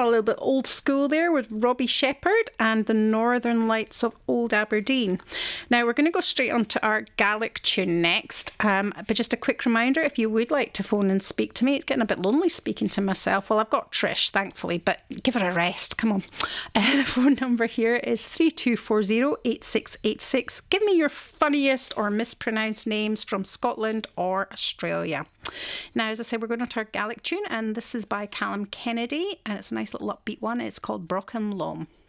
a little bit old school there with Robbie Shepherd and the Northern Lights of Old Aberdeen. Now we're going to go straight on to our Gaelic tune next, but just a quick reminder, if you would like to phone and speak to me, it's getting a bit lonely speaking to myself. Well, I've got Trish, thankfully, but give her a rest, come on. The phone number here is 3240-8686. Give me your funniest or mispronounced names from Scotland or Australia. Now, as I said, we're going on to our Gaelic tune, and this is by Callum Kennedy, and it's a nice little upbeat one. It's called Brocken Lom.